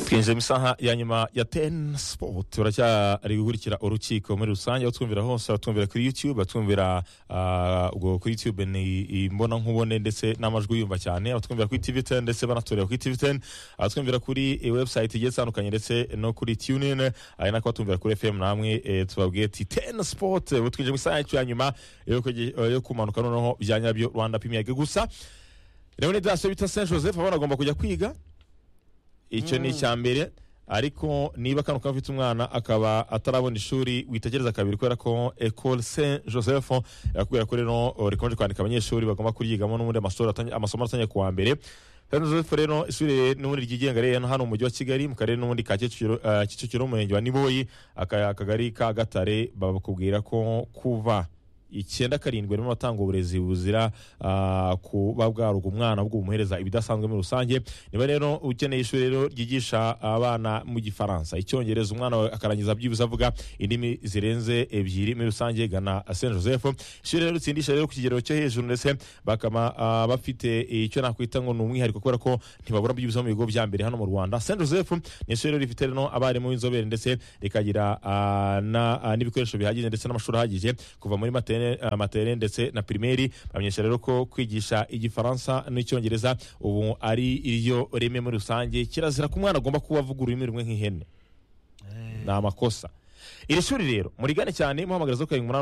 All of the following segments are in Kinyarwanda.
twinjiye mu isaha ya nyuma ya Ten Sport turacyari gukurikira urukiko muri rusange aho twumvira hose batwumvira kuri YouTube batwumvira ubwo kuri YouTube ni imbona nkubone ndetse n'amajwi yumva cyane abatwumvira kuri TV10 ndetse banatorera kuri TV10 abatwumvira kuri website igiye itandukanye ndetse no kuri TuneIn ari nako batwumvira kuri FM namwe tubabwiye ati Ten Sport twinjiye mu isaha ya nyuma yo kumanuka noneho byanyabyo Rwanda Premier League gusa rero daso bita Saint Joseph abagomba kujya kwiga icyo ni cyambere ariko niba kano kafite umwana akaba atarabona ishuri witegereza kabiri kwera ko École Saint Joseph yakubwira ko rero rikonje kwandika abanyeshuri bagomba kuryigamo n'ubundi amasomo atanye kuwa mbere Saint Joseph rero ishuri n'ubundi ryigenga rero hano mu mujyi wa Kigali mu karere n'ubundi ka Kicukiro umurenge wa Niboyi akagari ka Gatare babakubwira ko kuva 9-7 barimo batanga uburezi buzira kuba bwaruga umwana bw'umuhereza ibidasanzwe muri rusange niba rero ukeneye ishuri rero ryigisha abana mu gifaransa icyongereza umwana akarangiza byibuze avuga indimi zirenze 2 muri rusange gana Saint Joseph ishuri rero tsindisha rero ku kigero cyo hejuru ndetse bakama bafite icyo nakwita ngo n'umwihariko kubera ko ntibabura byibuze mu bigo bya mbere hano mu Rwanda Saint Joseph ni ishuri rero rifite rero abarimu b'inzobere ndetse rikagira n'ibikoresho bihagije ndetse n'amashuri ahagije kuva muri materne ndetse na primaire bamenyesha rero ko kwigisha igifaransa n'icyongereza ubu ari iyo reme muri rusange kirazira ku mwana agomba kuba avuga ururimi rumwe nk'ihene na makosa iri shuri rero murigane cyane muhamagara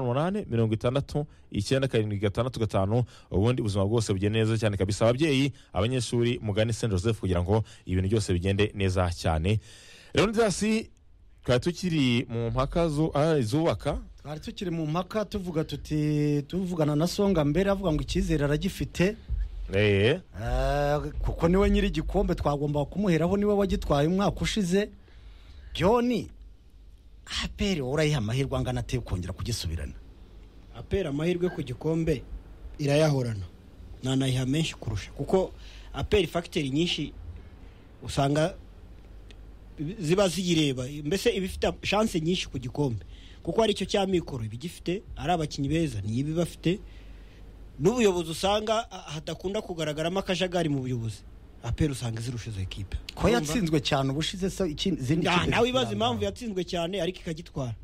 0788 ubundi ubuzima bwose bugende neza cyane kabisa ababyeyi abanyeshuri mugane Saint Joseph kugira ngo ibintu byose bigende neza cyane rero ndasi tukiri mu mpaka zubaka twari tukiri mu mpaka tuvugana na Songa mbere avuga ngo icyizere aragifite kuko niwe nyiri igikombe twagomba kumuheraho niwe wagitwaye umwaka ushize John apere urayiha amahirwe angana ate kongera kugisubirana apere amahirwe ku gikombe irayahorana nanayiha menshi kurusha kuko apere factory nyinshi usanga ziba ziyireba mbese ibifite chance nyinshi ku gikombe kuko ari cyo cya mikoro bigifite ari abakinyi beza nibi bafite n'ubuyobozi usanga hadakunda kugaragaramo akajagari mu buyobozi apera usanga zirushize equipe ko yatsinzwe cyane ubushize so izindi nawe ibaza impamvu yatsinzwe cyane ariko ikagitwara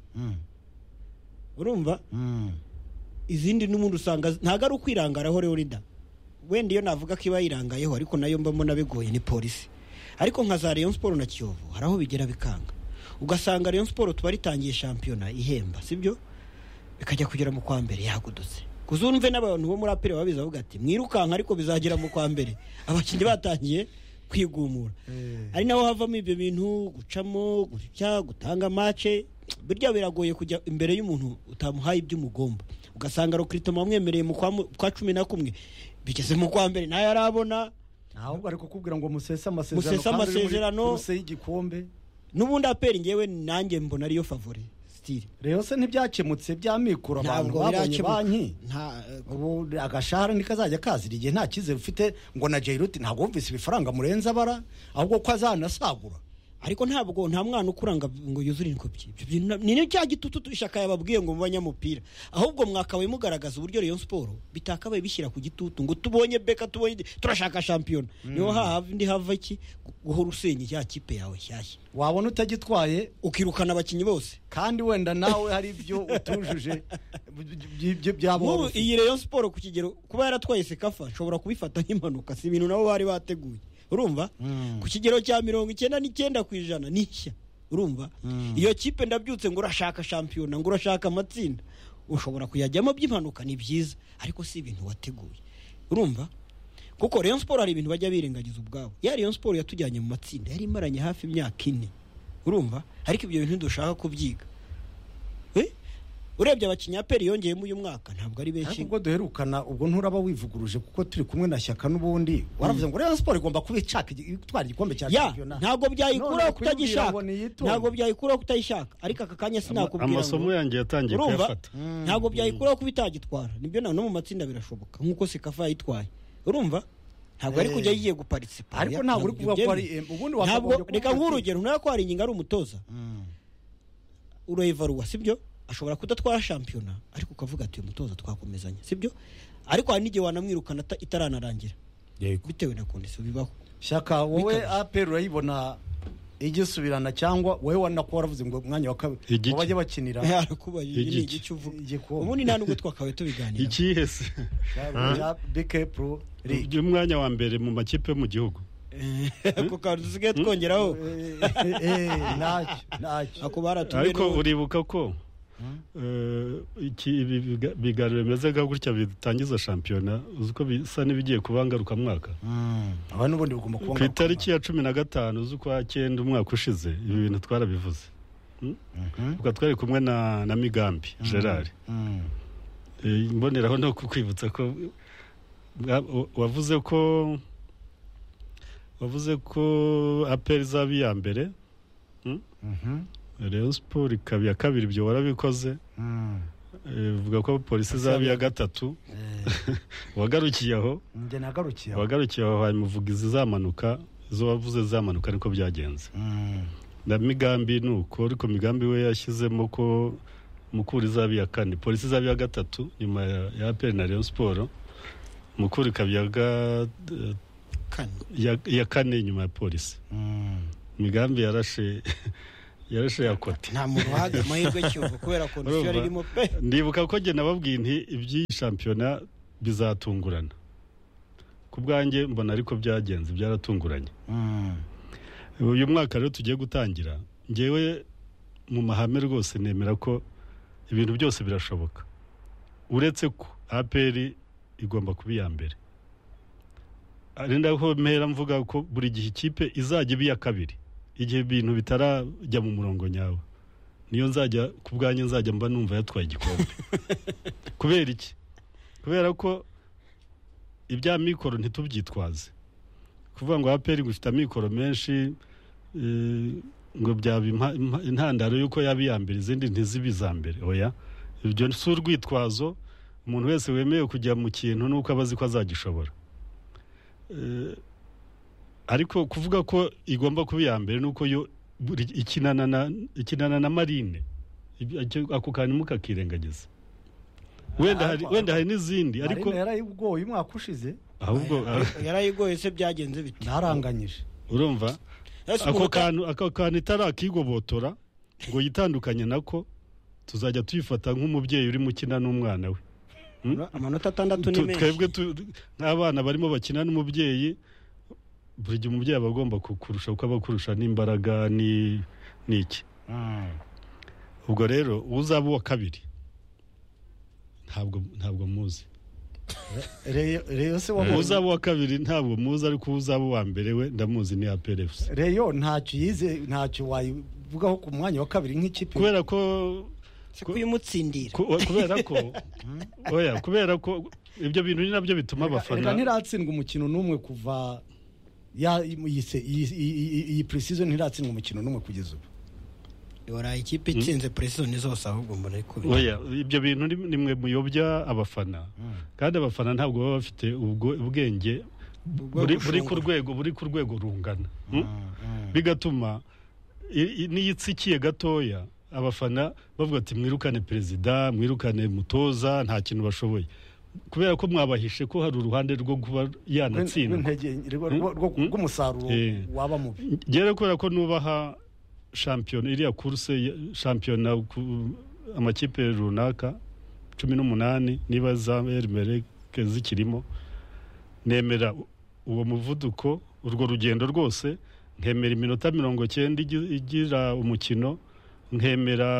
urumva izindi n'umuntu usanga ntago ari ukwirangaraho rero rida wenda iyo navuga ko iba yirangayeho ariko nayo mbamo nabigoye ni polisi ariko nka za Rayon Sport na Kiyovu haraho bigera bikanga ugasanga Rayon Sport tuba ritangiye championnat ihemba sibyo bikajya kugera mu kwa mbere yagudutse kuzumve n'abantu bo muri apere babiza avuga ati mwirukanka ariko bizagera mu kwa mbere abakinyi batangiye kwigumura ari naho havamo ibyo bintu gucamo gutanga match birya biragoye kujya imbere y'umuntu utamuhaye iby'umugomba ugasanga Rokrito mwamwemereye mu kwa 11 bigeze mu kwa mbere nayo arabona ahubwo ariko kubwira ngo musesa amasezerano y'igikombe nubundi apere ngewe nanjye mbona ariyo favori style rero se ntibyakemutse bya mikoro abantu babonye banki ubu agashahara nikazajya kazira igihe nta kizere ufite ngo na Jairuti ntabwo wumvise ibifaranga murenza bara ahubwo ko azanasagura ariko ntabwo nta mwana ukuranga ngo yuzure inkopyi ni cya gitutu ishaka yababwiye ngo mu banyamupira ahubwo mwakabaye mugaragaza uburyo Rayon Sport bitakabaye bishyira ku gitutu ngo tubonye beka tubonye turashaka champion niho ndi hava iki guhora usenye cya kipe yawe shyashya wabona utagitwaye ukirukana abakinyi bose kandi wenda nawe hari ibyo utujuje byabo iyi Rayon Sport ku kigero kuba yaratwaye Sekafa shobora kubifata nk'impanuka si ibintu nabo bari bateguye urumva ku kigero cya 99% nishya urumva iyo kipe ndabyutse ngo urashaka champion ngo urashaka amatsinda ushobora kuyajyamo by'impanuka ni byiza ariko si ibintu wateguye urumva kuko Rayon Sport hari ibintu bajya birengagiza ubwabo ya Rayon Sport yatujyanye mu matsinda yari imaranye hafi imyaka 4 urumva ariko ibyo bintu dushaka kubyiga urebye abakinnyi aperi yongeyemo uyu mwaka ntabwo ari benshi ubwo duherukana ubwo nturaba wivuguruje kuko turi kumwe na Shyaka n'ubundi waravuze ngo Rayon Sport igomba kubicaka itwara igikombe cya championnat ntabwo byayikura kutagishaka ntabwo byayikura kutayishaka ariko aka kanya sinakubwira amasomo yanjye yatangiye kuyafata ntabwo byayikura kubitagitwara nibyo no mu matsinda birashoboka nkuko Sekafa yitwaye urumva ntabwo ari kujya yiye guparticipa ariko ntabwo uri kuvuga ko ari ubundi ntabwo reka nk'urugero nako ari inginga ari umutoza urevaruwa sibyo ashobora kudatwara championnat ariko ukavuga ati umutoza twakomezanya sibyo ariko hari n'igihe wanamwirukana itaranarangira bitewe na condition bibaho Shyaka wowe aperi urayibona igisubirana cyangwa wowe wanako waravuze ngo umwanya wa kabiri bajye bakinira yarakubajije igice uvuga ubundi nta nubwo twakabaye tubiganira ikihe se BK Pro League umwanya wa mbere mu makipe mu gihugu ako kantu dusigaye twongeraho ntacyo ariko uribuka ko ibiganiro bimeze gutya bitangiza shampiyona uzi ko bisa n'ibigiye kuba ngarukamwaka aba n'ubundi bugomba kuba ku itariki ya 15 z'ukwa 9 umwaka ushize ibi bintu twarabivuze ubwo twari kumwe na Migambi Gerard mboneraho no kukwibutsa ko wavuze ko APR zabi ya mbere Rayon Sport ikaba ya kabiri ibyo warabikoze vuga ko polisi zabi ya gatatu wagarukiye aho muvugizi zamanuka zo wavuze zamanuka niko byagenze na Migambi nuko ariko Migambi we yashyizemo ko mukuru zabi ya kane polisi zabi ya gatatu nyuma ya APR na Rayon Sport mukuru ikaba ya kane nyuma ya polisi Migambi yarashe yakote nta muntu wahaga amahirwe cyuva kubera kondisiyo ririmo pe ndibuka ko jye nababwiye nti iby'iyi shampiyona bizatungurana ku bwanjye mbona ariko byagenze byaratunguranye uyu mwaka rero tugiye gutangira ngewe mu mahame rwose nemera ko ibintu byose birashoboka uretse ko APR igomba kuba iya mbere ari ndaho mpera mvuga ko buri gihe ikipe izajya iba iya kabiri igihe ibintu bitarajya mu murongo nyawe niyo nzajya ku bwanjye nzajya mba numva yatwaye igikombe kubera iki kubera ko ibya mikoro ntitubyitwaze kuvuga ngo APR gufite amikoro menshi ngo byaba intandaro yuko yaba iya mbere izindi ntizibiza mbere oya ibyo si urwitwazo umuntu wese wemeye kujya mu kintu nuko abazi ko azagishobora ariko kuvuga ko igomba kuba iya mbere nuko yo ikinana na Marine ako kantu mukakirengagiza wenda hari n'izindi ariko Marine yarayigoye umwaka ushize ahubwo yarayigoye se byagenze biti naranganyije urumva ako kantu itarakigobotora ngo yitandukanye nako tuzajya tuyifata nk'umubyeyi uri mukina n'umwana we amanota 6 ni menshi twebwe nk'abana barimo bakina n'umubyeyi buri gihe umubyeyi aba agomba kukurusha uko abakurusha n'imbaraga n'iki ubwo rero uzaba uwa kabiri ntabwo muzi Reyo se uzaba uwa kabiri ntabwo muzi ariko uzaba uwa mbere we ndamuzi ni APR FC Reyo ntacyo yize ntacyo wayivugaho ku mwanya wa kabiri nk'ikipe kubera ko kuyimutsindira kubera ko ibyo bintu ni nabyo bituma abafana ntiratsindwa umukino n'umwe kuva iyi precision ntiratsindwa umukino n'umwe kugeza ubu yora ikipe itsinze precision zose ahubwo mbona ariko ibyo bintu nimwe muyobya abafana kandi abafana ntabwo baba bafite ubwenge buri ku rwego rungana bigatuma niyitsikiye gatoya abafana bavuga ati mwirukane perezida mwirukane mutoza nta kintu bashoboye kubera ko mwabahishe ko hari uruhande rwo kuba yanatsinda rw'umusaruro waba mubi gere kubera ko nubaha shampiyona iriya kurse shampiyona amakipe runaka 18 niba za Mereke zikirimo nemera uwo muvuduko urwo rugendo rwose nkemera iminota 90 igira umukino nkemera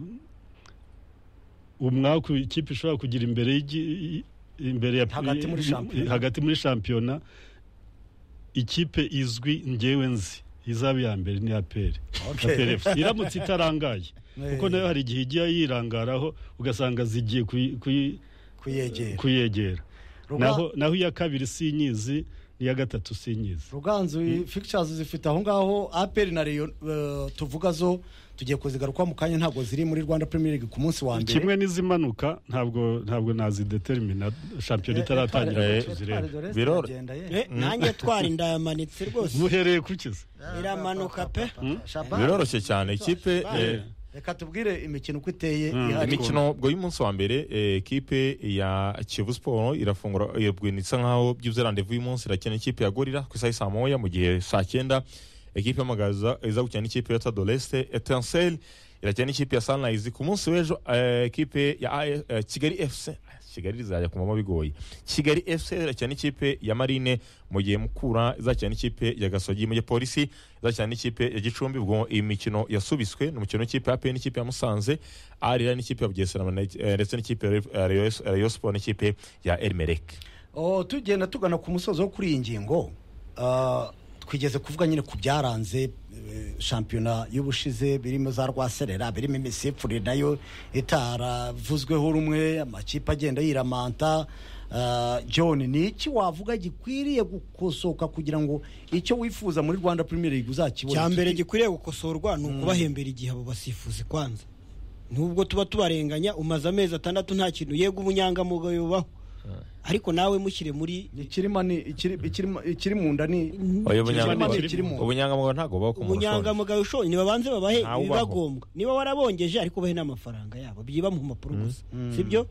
umwaka ikipe ishobora kugira imbere ya hagati muri shampiyona ikipe izwi ngewe nzi izaba ya mbere ni APR iramutse itarangaye kuko nayo hari igihe igiye yirangaraho ugasanga zigiye kuyegera naho iya kabiri sinyizi iya gatatu sinyizi Ruganzu fixtures zifite aho ngaho APR na Rayon tuvuga zo tugiye kuzigaruka mu kanya ntabwo ziri muri Rwanda Premier League ku munsi wa mbere kimwe n'izimanuka ntabwo nazidetermina shampiyona itaratangira tuzirebe nanjye twari ndayamanitse rwose muhereye kukiza iramanuka pe biroroshye cyane ikipe reka tubwire imikino uko iteye imikino bwo y'umunsi wa mbere ekipe ya Kiyovu Sport irafungura irabwinitsa nkaho byuze rendezvous y'umunsi irakina ikipe ya Gorilla ku saa 9 mu gihe saa 9 ekipe y'amagaza iza gukina n'ikipe ya Tadoleste. Etincelle irakina n'ikipe ya Sunrise ku munsi w'ejo. Ekipe ya Kigali FC, Kigali rizajya kumamo bigoye. Kigali FC irakina n'ikipe ya Marine, mu gihe Mukura izakina n'ikipe ya Gasogi, mu gihe Polisi izakina n'ikipe ya Gicumbi. Ubwo imikino yasubiswe n'umukino w'ikipe ya APR n'ikipe ya Musanze, Arira n'ikipe ya Bugesera ndetse n'ikipe ya Rayon Sport n'ikipe ya Elmerek. Tugenda tugana ku musozo wo kuri iyi ngingo, twigeze kuvuga nyine ku byaranze shampiyona y'ubushize, birimo za Rwaserera, birimo imisifurire nayo itaravuzweho rumwe, amakipe agenda yiramanta. John, ni iki wavuga gikwiriye gukosoka kugira ngo icyo wifuza muri Rwanda Premier League uzakibone? Cyambere gikwiriye gukosorwa ni ukubahembera igihe abo basifuzi kwanza. Nubwo tuba tubarenganya, umaze amezi 6 nta kintu, yego ubunyangamugayo baho, ariko nawe mushyire muri ikiri mu nda ni ubunyangamugayo ntago baho ku ubunyangamugayo ushoye ni babanze babahe ibibagombwa. Niba warabongeje ariko bahe n'amafaranga yabo byiba mu mapuro gusa, sibyo?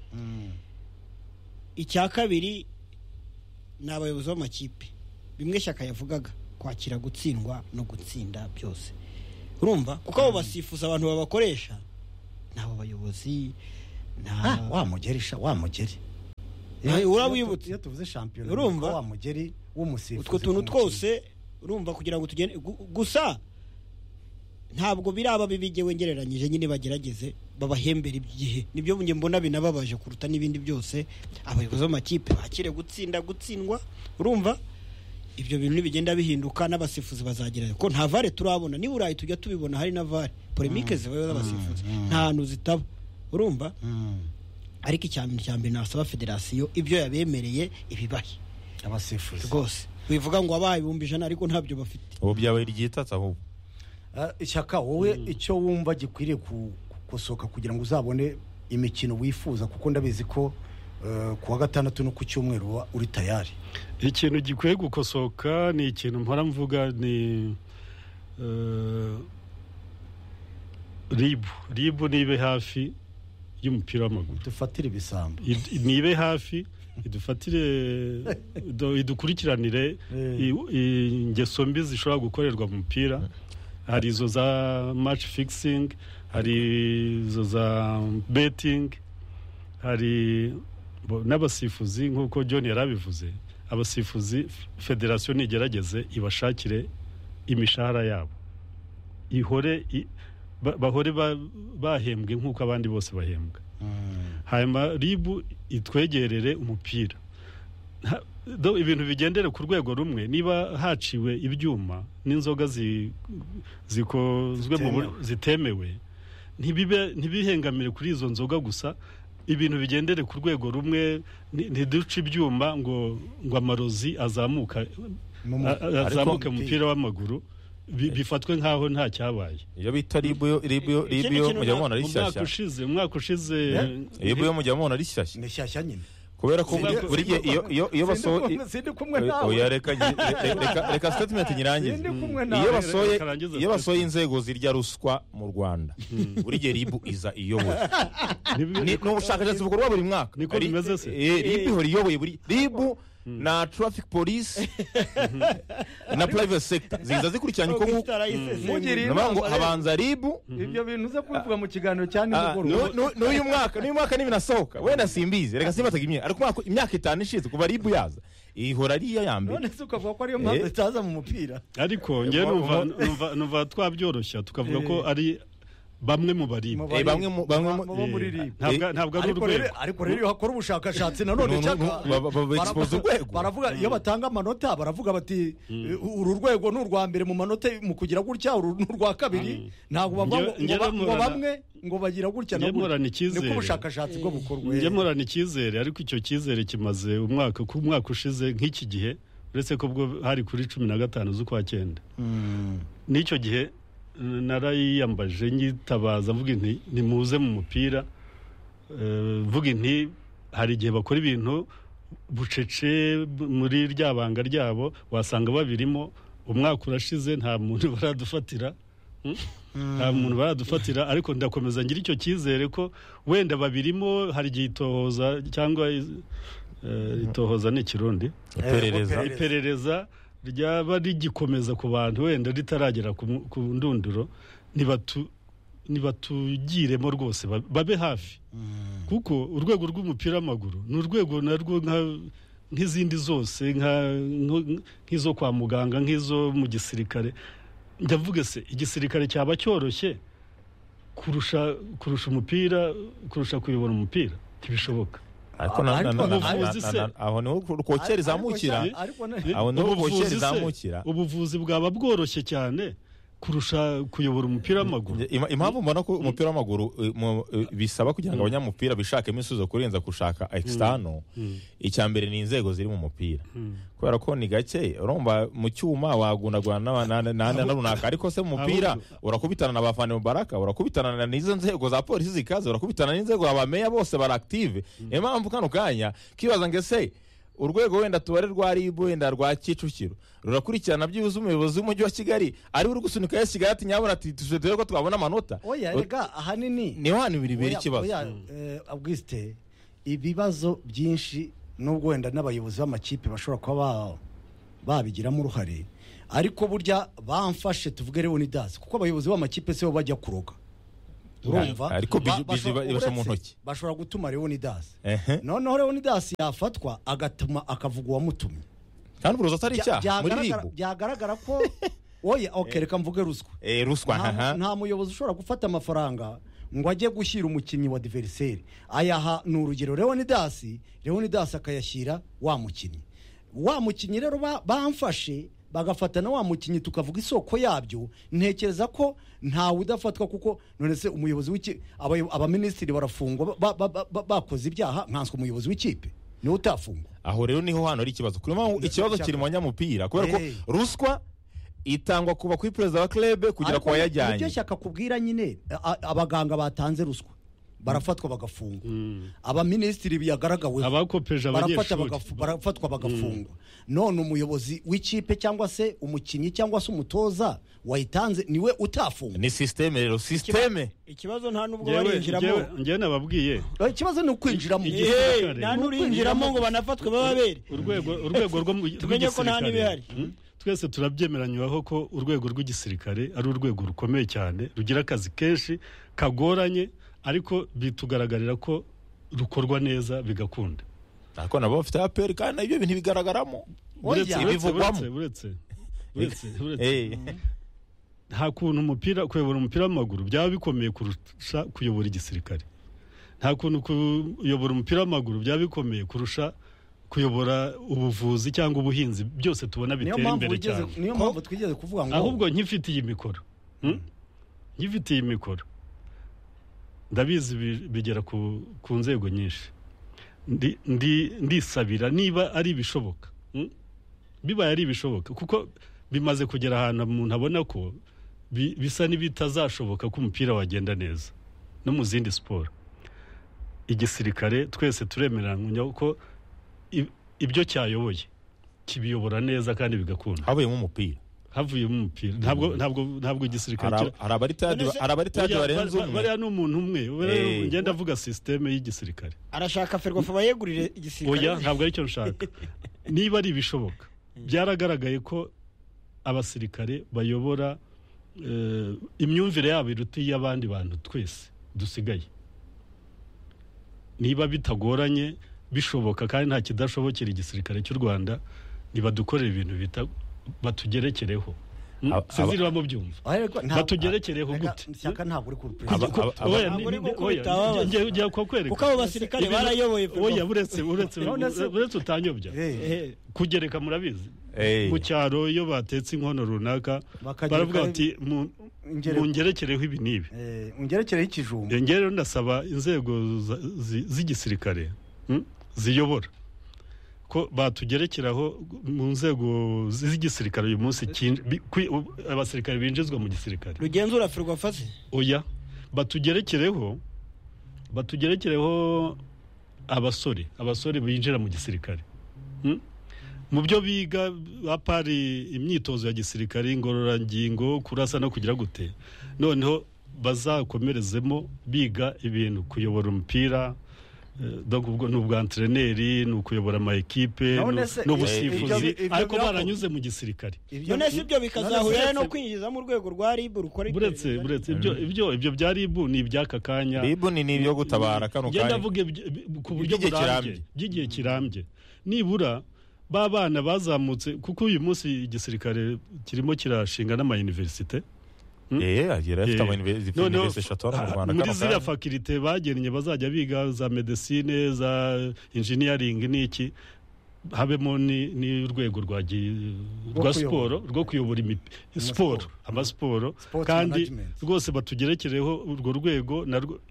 Icya kabiri ni abayobozi b'amakipe, bimwe Shyaka yavugaga, kwakira gutsindwa no gutsinda byose, urumva? Kuko abo basifuza abantu babakoresha nabo bayobozi wamugeri urabibutse iyo tuvuze shampiyona, urumva wa mugeri w'umusifuzi, utwo tuntu twose urumva, kugira ngo tugende gusa ntabwo biraba bibigewe ngereranyije, nyine bagerageze babahembera igihe. Nibyo bunye mbona binababaje kuruta n'ibindi byose. Abayobozi b'amakipe bakire gutsindwa, urumva? Ibyo bintu nibigenda bihinduka n'abasifuzi bazagerayo, ko nta vare turabona. Ni Burayi tujya tubibona hari na vare, polemique zibayo z'abasifuzi nta hantu zitaba, urumva? Ariko icyambere nasaba federasiyo ibyo yabemereye ibibahe abasifuzi rwose. Bivuga ngo abaye 100 ariko ntabyo bafite. Ubu byabaye igitatsa ahubwo. Ishyaka, wowe icyo wumva gikwiriye gukosoka kugira ngo uzabone imikino wifuza, kuko ndabizi ko kuwa gatandatu no ku cyumweru uri tayari. Ikintu gikwiye gukosoka ni ikintu mpora mvuga, ni ribu nibe hafi y'umupira w'amaguru, dufatire ibisambo, nibe hafi idufatire idukurikiranire ingeso mbi zishobora gukorerwa mu mupira. Hari izo za match fixing, hari izo za betting, hari n'abasifuzi nk'uko John yarabivuze. Abasifuzi federation nigerageze ibashakire imishahara yabo, bahore bahembwe nk'uko abandi bose bahembwa. Hanyuma ribu itwegerere umupira, ibintu bigendere ku rwego rumwe. Niba haciwe ibyuma n'inzoga zikozwe zitemewe, ntibihengamire kuri izo nzoga gusa, ibintu bigendere ku rwego rumwe. Ntiduce ibyuma ngo amarozi azamuke mu mupira w'amaguru, bifatwe nkaho nta cyabaye. Iyo bita ribu yo mujya mubona ari shyashya. Umwaka ushize ribu yo mujya mubona ari shyashya. Ni shyashya nyine, kubera ko buri gihe iyo basohoye, oya reka statement nyirangize. Iyo basohoye inzego zirya ruswa mu Rwanda, buri gihe ribu iza iyoboye. Ni ubushakashatsi bukorwa buri mwaka, niko bimeze se. Ribu ihora iyoboye buri ribu na traffic police na private sector ziza zikurikiranye ko ngo habanza ribu. Ibyo bintu uza kuvuga mu kiganiro cyane n'ubwo n'uyu mwaka n'ibinasohoka, wenda simbizi, reka simbataga imyaka, ariko imyaka 5 ishize kuva ribu yaza ihora ari yambe. None se ukavuga ko ariyo mpamvu itaza mu mupira? Ariko ngiye numva twabyoroshya tukavuga ko ari bamwe mu baribu, bamwe muri ribu, ntabwo ari urwego. Ariko rero hakora ubushakashatsi nanone cyaka baravuga, iyo batanga amanota baravuga bati uru rwego n'urwa mbere mu manota mu kugira gutya, uru n'urwa kabiri. Ntabwo ngo bamwe ngo bagira gutya na gutya. Niko ubushakashatsi bwo bukorwa. Njye murana icyizere, ariko icyo cyizere kimaze umwaka ushize nk'iki gihe, uretse ko bwo hari kuri 15 z'ukwa 9. N'icyo gihe narayiyambaje nyitabaza mvuga nti nimuze mu mupira, mvuga nti hari igihe bakora ibintu bucece muri ryabanga ryabo, wasanga babirimo. Umwaka urashize nta muntu baradufatira, ariko ndakomeza ngira icyo cyizere ko wenda babirimo. Hari igihe itohoza cyangwa itohoza ni Kirundi, iperereza ryaba rigikomeza ku bantu wenda ritaragera ku ndunduro nibatugiremo rwose babe hafi kuko urwego rw'umupira w'amaguru ni urwego narwo nk'izindi zose nk'izo kwa muganga nk'izo mu gisirikare ndavuga se igisirikare cyaba cyoroshye kurusha umupira kurusha kuyobora umupira ntibishoboka ariko aho niho rwokera izamukira aho niho rwokera izamukira ubuvuzi bwaba bworoshye cyane kurusha kuyobora umupira w'amaguru. Impamvu mbona ko umupira w'amaguru bisaba kugira ngo abanyamupira bishakemo ibisubizo kurenza gushaka external. Icya mbere ni inzego ziri mu mupira kubera ko ni gake urumva mu cyuma wagundagwana na runaka ariko se mu mupira urakubitana na bafane Mubaraka urakubitana n'izo nzego za polisi zikaze urakubitana n'inzego abameya bose bari active. Impamvu kano kanya kibaza ngese urwego wenda tubare rwa RIB wenda rwa Kicukiro rurakurikirana byuzuye umuyobozi w'umujyi wa Kigali ari uri gusunika ya Kigali ati nyabona ati tuzedere ko twabona amanota. Oya rega ahanini ni hano biri kibazo. Auguste ibibazo byinshi nubwo wenda n'abayobozi b'amakipe bashobora kuba babigiramo uruhare ariko burya bamfashe tuvuge Leonidas kuko abayobozi b'amakipe se bo bajya kuroga urumva ariko bibasha mu ntoki bashobora gutuma Leonidas noneho Leonidas yafatwa agatuma akavuga uwamutumye kandi uruza atari icyaha muri RIB byagaragara ko oya reka mvuge ruswa nta muyobozi ushobora gufata amafaranga ngo ajye gushyira umukinnyi wa adversaire ayaha ni urugero Leonidas akayashyira wa mukinnyi rero bamfashe bagafatana wa mukinnyi tukavuga isoko yabyo ntekereza ko ntawe udafatwa kuko none se umuyobozi abaminisitiri barafungwa bakoze ibyaha nkanswe umuyobozi w'ikipe niwe utafungwa. Aho rero niho hano ari ikibazo ikibazo kiri mu banyamupira kubera ko ruswa itangwa kuba kuri perezida wa club kugira ko yajyanye ibyo cyaka kubwira nyine abaganga batanze ruswa barafatwa bagafungwa abaminisitiri biyagaragawe abakopeje abanyeshuri barafatwa bagafungwa none umuyobozi w'ikipe cyangwa se umukinnyi cyangwa se umutoza wayitanze niwe utafungwa. Ni systeme rero ikibazo nta nubwo barinjiramo ngiye nababwiye ikibazo ni ukwinjiramo nta nurinjiramo ngo banafatwe bababere urwego rwo mu tumenye ko nta nibihari twese turabyemeranywaho ko urwego rw'igisirikare ari urwego rukomeye cyane rugira akazi kenshi kagoranye ariko bitugaragarira ko rukorwa neza bigakunda ariko nabo bafite APR kandi ibyo bintu bigaragaramo uretse nta kuntu kuyobora umupira w'amaguru byaba bikomeye kurusha kuyobora igisirikare nta kuntu kuyobora umupira w'amaguru byaba bikomeye kurusha kuyobora ubuvuzi cyangwa ubuhinzi byose tubona bitera imbere cyane. Niyo mpamvu twigeze kuvuga ngo ahubwo nkifitiye imikoro ndabizi bigera ku nzego nyinshi ndisabira niba ari ibishoboka bibaye ari ibishoboka kuko bimaze kugera ahantu umuntu abona ko bisa n'ibitazashoboka ko umupira wagenda neza no mu zindi siporo. Igisirikare twese turemeranya ko ibyo cyayoboye kibiyobora neza kandi bigakunda havuyemo umupira ntabwo igisirikare arabaritaje barenze umwe bariya n'umuntu umwe ngenda avuga systeme y'igisirikare arashaka Ferwafa bayegurire igisirikare oya ntabwo ari cyo nshaka niba ari ibishoboka byaragaragaye ko abasirikare bayobora imyumvire yabo iruta y'abandi bantu twese dusigaye niba bitagoranye bishoboka kandi nta kidashobokera igisirikare cy'u Rwanda nibadukorera ibintu batugerekereho sizirwa mu byumva batugerekereho gute cyaka ntabwo uri kuko abo basirikare barayoboye oya buretse utanyobya kugereka murabizi mu cyaro iyo batetse inkono runaka baravuga bati mungerekereho ibi n'ibi ungerekereho ikijumba ngero ndasaba inzego z'igisirikare ziyobora ko batugerekeraho mu nzego z'igisirikare uyu munsi abasirikare binjizwa mu gisirikare rugenzura Ferwafa oya batugerekereho abasore binjira mu gisirikare mu byo biga apari imyitozo ya gisirikare ingororangingo kurasa no kugira gute noneho bazakomerezemo biga ibintu kuyobora umupira donc ubwo ni ubwa entreneri ni ukuyobora ama ekipe n'ubusifuzi ariko baranyuze mu gisirikare none si ibyo bikazahurira no kwinjiza mu rwego rwa RIB rukora buretse ibyo bya RIB ni iby'aka kanya RIB ni ibyo gutabara kano kanya ngenda vuga ku buryo burambye by'igihe kirambye nibura ba bana bazamutse kuko uyu munsi igisirikare kirimo kirashinga n'ama universite agira afite ama universite eshatu mu Rwanda muri ziriya fakulite bagennye bazajya biga za medecine za engineering n'iki habemo ni urwego rwa siporo rwo kuyobora siporo amasiporo kandi rwose batugerekereho urwo rwego narwo